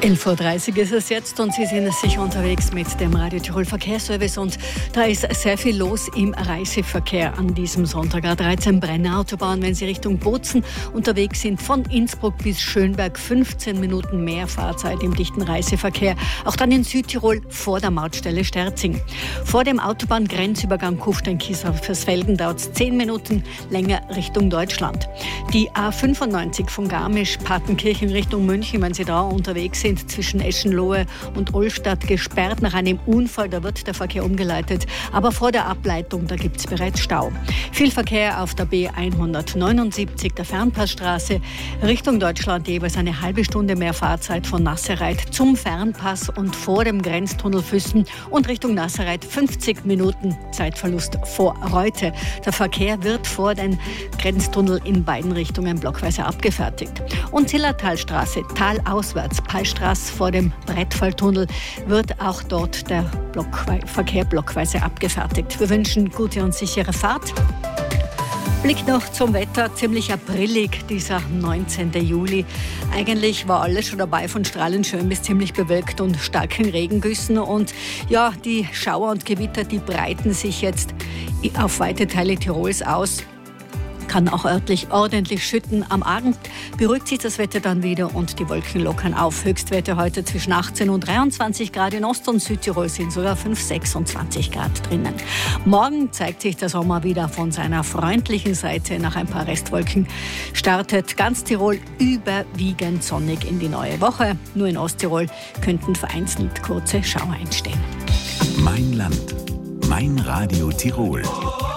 11.30 Uhr ist es jetzt und Sie sind sicher unterwegs mit dem Radio Tirol Verkehrsservice und da ist sehr viel los im Reiseverkehr an diesem Sonntag. A13 Brenner-Autobahn, wenn Sie Richtung Bozen unterwegs sind, von Innsbruck bis Schönberg 15 Minuten mehr Fahrzeit im dichten Reiseverkehr. Auch dann in Südtirol vor der Mautstelle Sterzing. Vor dem Autobahngrenzübergang Kufstein-Kiesersfelden dauert es 10 Minuten länger Richtung Deutschland. Die A95 von Garmisch-Partenkirchen Richtung München, wenn Sie da unterwegs sind, zwischen Eschenlohe und Olstadt gesperrt nach einem Unfall. Da wird der Verkehr umgeleitet. Aber vor der Ableitung, da gibt es bereits Stau. Viel Verkehr auf der B179, der Fernpassstraße. Richtung Deutschland jeweils eine halbe Stunde mehr Fahrzeit von Nassereit zum Fernpass und vor dem Grenztunnel Füssen. Und Richtung Nassereit 50 Minuten Zeitverlust vor Reute. Der Verkehr wird vor den Grenztunnel in beiden Richtungen blockweise abgefertigt. Und Zillertalstraße, talauswärts, Pallstraße vor dem Brettfalltunnel, wird auch dort der Verkehr blockweise abgefertigt. Wir wünschen gute und sichere Fahrt. Blick noch zum Wetter, ziemlich aprillig, dieser 19. Juli. Eigentlich war alles schon dabei, von strahlend schön bis ziemlich bewölkt und starken Regengüssen. Und ja, die Schauer und Gewitter, die breiten sich jetzt auf weite Teile Tirols aus. Kann auch örtlich ordentlich schütten. Am Abend beruhigt sich das Wetter dann wieder und die Wolken lockern auf. Höchstwerte heute zwischen 18 und 23 Grad. In Ost- und Südtirol sind sogar 26 Grad drinnen. Morgen zeigt sich der Sommer wieder von seiner freundlichen Seite. Nach ein paar Restwolken startet ganz Tirol überwiegend sonnig in die neue Woche. Nur in Osttirol könnten vereinzelt kurze Schauer entstehen. Mein Land, mein Radio Tirol.